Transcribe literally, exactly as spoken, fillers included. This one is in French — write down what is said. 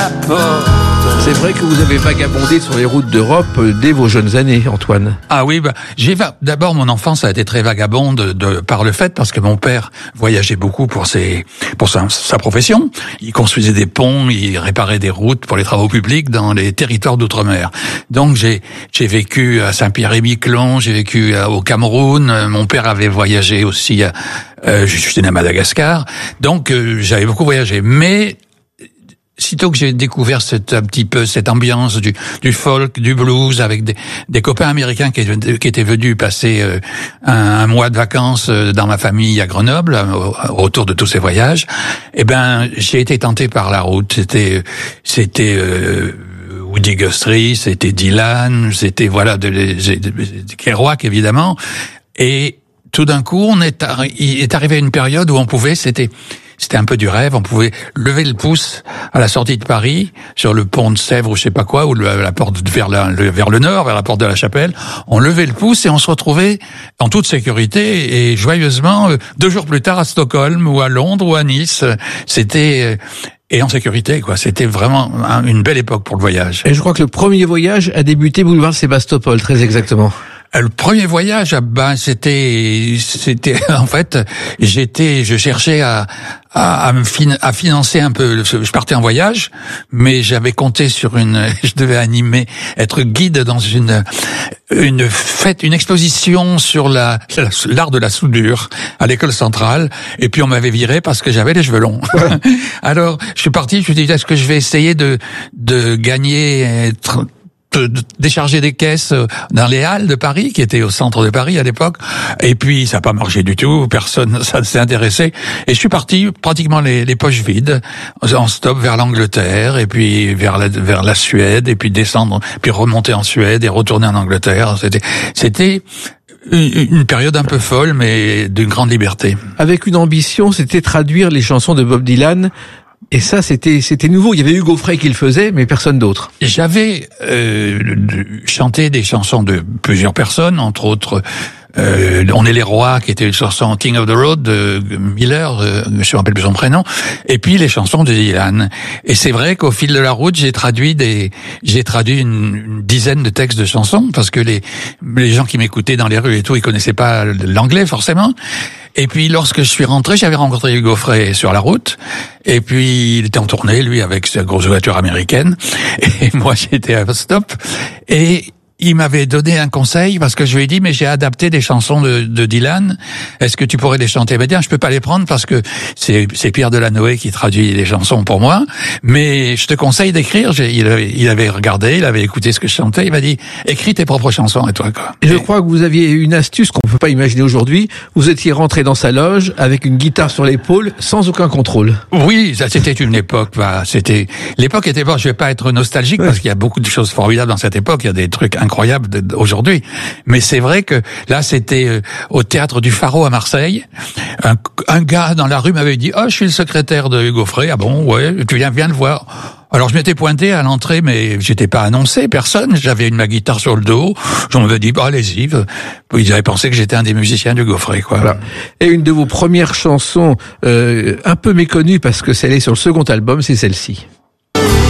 la porte. C'est vrai que vous avez vagabondé sur les routes d'Europe dès vos jeunes années, Antoine. Ah oui, bah, j'ai va... d'abord mon enfance a été très vagabonde de par le fait parce que mon père voyageait beaucoup pour ses pour sa, sa profession. Il construisait des ponts, il réparait des routes pour les travaux publics dans les territoires d'outre-mer. Donc j'ai j'ai vécu à Saint-Pierre-et-Miquelon, j'ai vécu au Cameroun. Mon père avait voyagé aussi à euh, je suis né à Madagascar. Donc euh, j'avais beaucoup voyagé, mais sitôt que j'ai découvert cette, un petit peu cette ambiance du, du folk, du blues, avec des, des copains américains qui, qui étaient venus passer euh, un, un mois de vacances dans ma famille à Grenoble, autour de tous ces voyages, eh ben j'ai été tenté par la route. C'était, c'était euh, Woody Guthrie, c'était Dylan, c'était voilà de, de, de, de Kerouac évidemment. Et tout d'un coup, on est, arri- il est arrivé une période où on pouvait, c'était C'était un peu du rêve, on pouvait lever le pouce à la sortie de Paris, sur le pont de Sèvres ou je sais pas quoi, ou le, la porte vers, la, le, vers le nord, vers la porte de la Chapelle. On levait le pouce et on se retrouvait en toute sécurité et joyeusement deux jours plus tard à Stockholm ou à Londres ou à Nice. C'était... Et en sécurité, quoi. C'était vraiment une belle époque pour le voyage. Et je crois que le premier voyage a débuté boulevard Sébastopol, très exactement. Le premier voyage, ben c'était, c'était en fait, j'étais, je cherchais à à, à me fin, à financer un peu. Je partais en voyage, mais j'avais compté sur une, je devais animer, être guide dans une une fête, une exposition sur la l'art de la soudure à l'école centrale. Et puis on m'avait viré parce que j'avais les cheveux longs. Ouais. Alors je suis parti, je me suis dit est-ce que je vais essayer de de gagner être, de décharger des caisses dans les halles de Paris, qui étaient au centre de Paris à l'époque. Et puis, ça n'a pas marché du tout. Personne, ça ne s'est intéressé. Et je suis parti pratiquement les, les poches vides, en stop vers l'Angleterre, et puis vers la, vers la Suède, et puis descendre, puis remonter en Suède et retourner en Angleterre. C'était, c'était une période un peu folle, mais d'une grande liberté. Avec une ambition, c'était traduire les chansons de Bob Dylan. Et ça, c'était c'était nouveau. Il y avait Hugo Frey qui le faisait, mais personne d'autre. J'avais euh, chanté des chansons de plusieurs personnes, entre autres euh, On est les rois, qui était une chanson King of the Road de Miller, euh, je me rappelle plus son prénom, et puis les chansons de Dylan. Et c'est vrai qu'au fil de la route, j'ai traduit des, j'ai traduit une, une dizaine de textes de chansons, parce que les les gens qui m'écoutaient dans les rues et tout, ils connaissaient pas l'anglais forcément. Et puis, lorsque je suis rentré, j'avais rencontré Hugo Frey sur la route. Et puis, il était en tournée, lui, avec sa grosse voiture américaine. Et moi, j'étais à stop. Et il m'avait donné un conseil parce que je lui ai dit mais j'ai adapté des chansons de, de Dylan. Est-ce que tu pourrais les chanter? Ben bien, je peux pas les prendre parce que c'est, c'est Pierre Delanoë qui traduit les chansons pour moi. Mais je te conseille d'écrire. J'ai, il, il avait regardé, il avait écouté ce que je chantais. Il m'a dit écris tes propres chansons et toi quoi. Et je crois que vous aviez une astuce qu'on peut pas imaginer aujourd'hui. Vous étiez rentré dans sa loge avec une guitare sur l'épaule, sans aucun contrôle. Oui, ça c'était une époque. Bah, c'était l'époque était bon. Je vais pas être nostalgique ouais. parce qu'il y a beaucoup de choses formidables dans cette époque. Il y a des trucs incroyable aujourd'hui. Mais c'est vrai que là, c'était euh, au théâtre du Pharaon à Marseille. Un, un gars dans la rue m'avait dit « Oh, je suis le secrétaire de Hugo Frey. » Ah bon, ouais, tu viens, viens le voir. Alors je m'étais pointé à l'entrée, mais j'étais pas annoncé, personne. J'avais ma guitare sur le dos. J'en m'avais dit, bah allez-y. Ils avaient pensé que j'étais un des musiciens de Hugo Frey, quoi. Voilà. Et une de vos premières chansons, euh, un peu méconnue parce que celle est sur le second album, c'est celle-ci.